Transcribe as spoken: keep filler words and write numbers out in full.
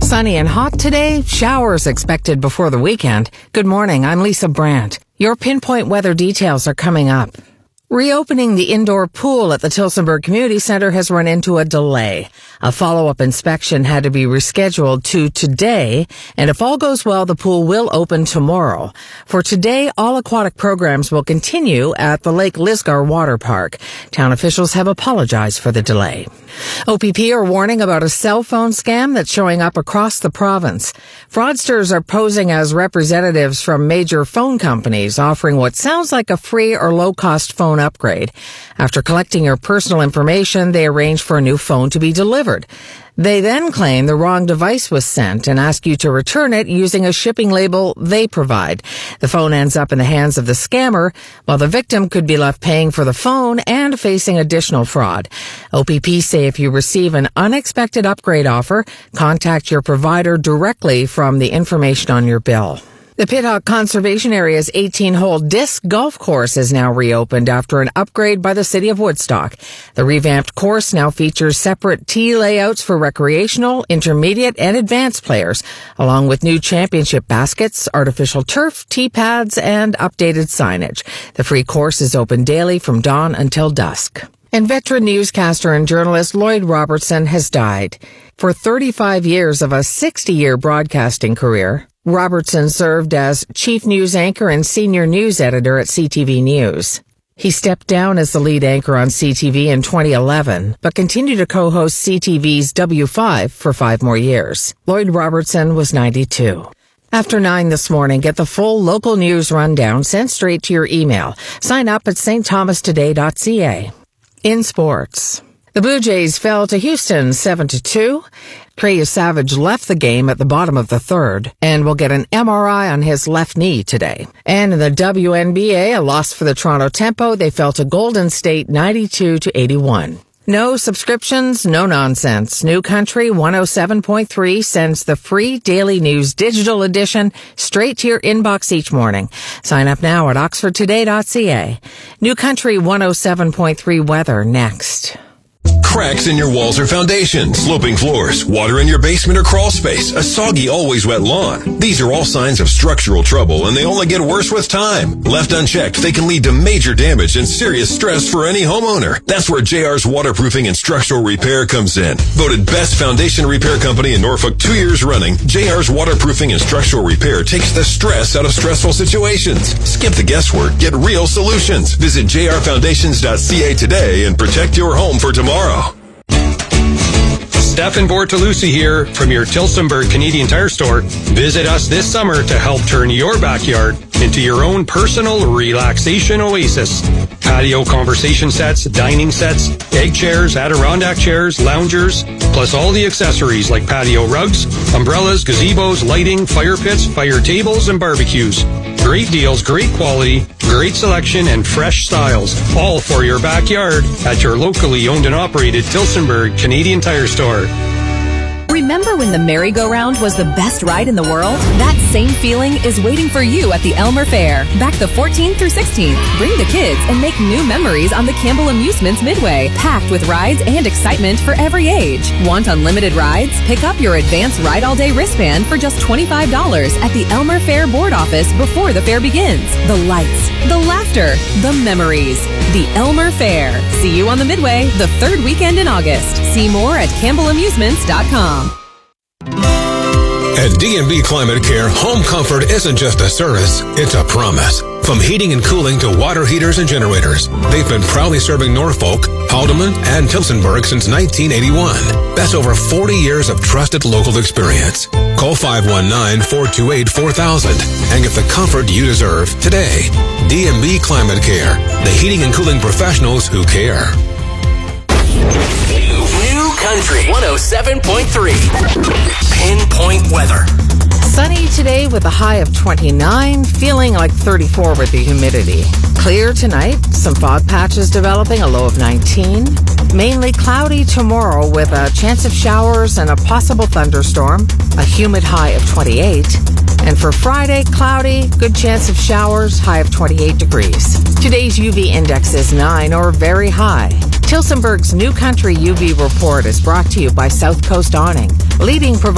Sunny and hot today. Showers expected before the weekend. Good morning. I'm Lisa Brandt. Your pinpoint weather details are coming up. Reopening the indoor pool at the Tillsonburg Community Center has run into a delay. A follow-up inspection had to be rescheduled to today, and if all goes well, the pool will open tomorrow. For today, all aquatic programs will continue at the Lake Lisgar Water Park. Town officials have apologized for the delay. O P P are warning about a cell phone scam that's showing up across the province. Fraudsters are posing as representatives from major phone companies, offering what sounds like a free or low-cost phone upgrade. After collecting your personal information, they arrange for a new phone to be delivered. They then claim the wrong device was sent and ask you to return it using a shipping label they provide. The phone ends up in the hands of the scammer, while the victim could be left paying for the phone and facing additional fraud. O P P say if you receive an unexpected upgrade offer, contact your provider directly from the information on your bill. The Pithawk Conservation Area's eighteen-hole disc golf course is now reopened after an upgrade by the City of Woodstock. The revamped course now features separate tee layouts for recreational, intermediate, and advanced players, along with new championship baskets, artificial turf, tee pads, and updated signage. The free course is open daily from dawn until dusk. And veteran newscaster and journalist Lloyd Robertson has died. For thirty-five years of a sixty-year broadcasting career, Robertson served as chief news anchor and senior news editor at C T V News. He stepped down as the lead anchor on C T V in twenty eleven, but continued to co-host C T V's W five for five more years. Lloyd Robertson was ninety-two. After nine this morning, get the full local news rundown sent straight to your email. Sign up at s t thomas today dot c a. In sports, the Blue Jays fell to Houston seven to two. Trey Savage left the game at the bottom of the third and will get an M R I on his left knee today. And in the W N B A, a loss for the Toronto Tempo. They fell to Golden State ninety-two to eighty-one. No subscriptions, no nonsense. New Country one oh seven point three sends the free Daily News digital edition straight to your inbox each morning. Sign up now at oxford today dot c a. New Country one oh seven point three weather next. Cracks in your walls or foundation, sloping floors, water in your basement or crawl space, a soggy, always wet lawn. These are all signs of structural trouble, and they only get worse with time. Left unchecked, they can lead to major damage and serious stress for any homeowner. That's where J R's Waterproofing and Structural Repair comes in. Voted best foundation repair company in Norfolk two years running, J R's Waterproofing and Structural Repair takes the stress out of stressful situations. Skip the guesswork, get real solutions. Visit j r foundations dot c a today and protect your home for tomorrow. Stephen Bortolucci here from your Tillsonburg Canadian Tire Store. Visit us this summer to help turn your backyard into your own personal relaxation oasis. Patio conversation sets, dining sets, egg chairs, Adirondack chairs, loungers, plus all the accessories like patio rugs, umbrellas, gazebos, lighting, fire pits, fire tables, and barbecues. Great deals, great quality, great selection, and fresh styles, all for your backyard at your locally owned and operated Tillsonburg Canadian Tire Store. Remember when the merry-go-round was the best ride in the world? That same feeling is waiting for you at the Elmer Fair. Back the fourteenth through sixteenth. Bring the kids and make new memories on the Campbell Amusements Midway. Packed with rides and excitement for every age. Want unlimited rides? Pick up your advanced Ride All Day wristband for just twenty-five dollars at the Elmer Fair board office before the fair begins. The lights, the laughter, the memories. The Elmer Fair. See you on the Midway the third weekend in August. See more at campbell amusements dot com. At D and B Climate Care, home comfort isn't just a service, it's a promise. From heating and cooling to water heaters and generators, they've been proudly serving Norfolk, Haldimand, and Tillsonburg since nineteen eighty-one. That's over forty years of trusted local experience. Call five one nine, four two eight, four thousand and get the comfort you deserve today. D and B Climate Care, the heating and cooling professionals who care. New Country one oh seven point three. Pinpoint weather. Sunny today with a high of twenty-nine, feeling like thirty-four with the humidity. Clear tonight, some fog patches developing, a low of nineteen. Mainly cloudy tomorrow with a chance of showers and a possible thunderstorm, a humid high of twenty-eight. And for Friday, cloudy, good chance of showers, high of twenty-eight degrees. Today's U V index is nine or very high. Tillsonburg's New Country U V report is brought to you by South Coast Awning, leading provider